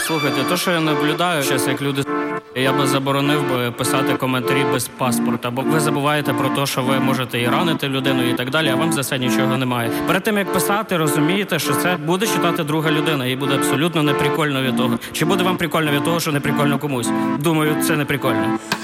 Слухайте, то, що я наблюдаю зараз, як люди я би заборонив би писати коментарі без паспорта, бо ви забуваєте про те, що ви можете і ранити людину і так далі, а вам за це нічого немає. Перед тим, як писати, розумієте, що це буде читати друга людина, і буде абсолютно неприкольно від того. Чи буде вам прикольно від того, що неприкольно комусь? Думаю, це неприкольно.